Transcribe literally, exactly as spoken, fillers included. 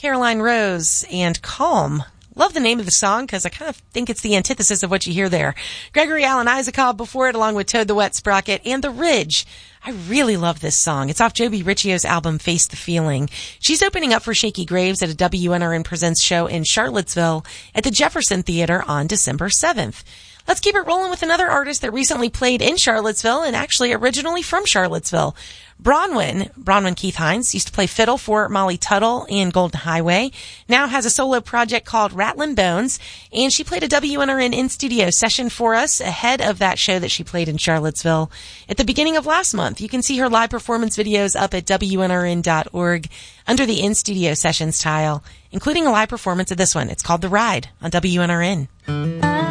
Caroline Rose and Calm. Love the name of the song because I kind of think it's the antithesis of what you hear there. Gregory Alan Isakov before it, along with Toad the Wet Sprocket and The Ridge. I really love this song. It's off Joby Riccio's album Face the Feeling. She's opening up for Shaky Graves at a W N R N Presents show in Charlottesville at the Jefferson Theater on December seventh. Let's keep it rolling with another artist that recently played in Charlottesville and actually originally from Charlottesville. Bronwyn, Bronwyn Keith Hines, used to play fiddle for Molly Tuttle and Golden Highway, now has a solo project called Rattlin' Bones, and she played a W N R N in-studio session for us ahead of that show that she played in Charlottesville at the beginning of last month. You can see her live performance videos up at W N R N dot org under the in-studio sessions tile, including a live performance of this one. It's called The Ride on W N R N.